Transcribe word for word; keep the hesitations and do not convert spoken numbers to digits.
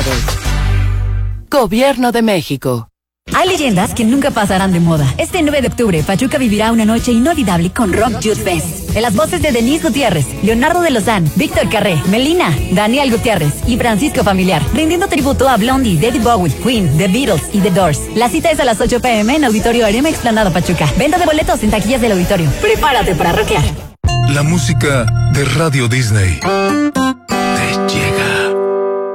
autorizado. Gobierno de México. Hay leyendas que nunca pasarán de moda. Este nueve de octubre, Pachuca vivirá una noche inolvidable con Rock Youth Fest. En las voces de Denise Gutiérrez, Leonardo de Lozán, Víctor Carré, Melina, Daniel Gutiérrez y Francisco Familiar, rindiendo tributo a Blondie, David Bowie, Queen, The Beatles y The Doors. La cita es a las ocho pm en Auditorio Arema Explanado Pachuca. Venta de boletos en taquillas del auditorio. Prepárate para rockear. La música de Radio Disney.